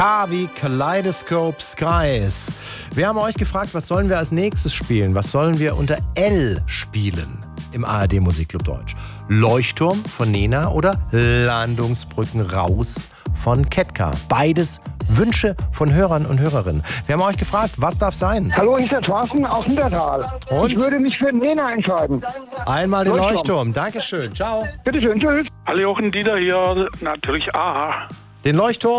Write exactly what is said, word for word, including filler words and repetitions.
A wie Kaleidoscope Skies. Wir haben euch gefragt, was sollen wir als nächstes spielen? Was sollen wir unter L spielen im A R D Musikclub Deutsch? Leuchtturm von Nena oder Landungsbrücken raus von Ketka? Beides Wünsche von Hörern und Hörerinnen. Wir haben euch gefragt, was darf sein? Hallo, hier ist der Thorsten aus Niedertal. Und? Ich würde mich für Nena entscheiden. Einmal den Leuchtturm. Leuchtturm. Dankeschön. Ciao. Bitte schön, tschüss. Hallo Jochen, Dieter hier. Natürlich A. Den Leuchtturm.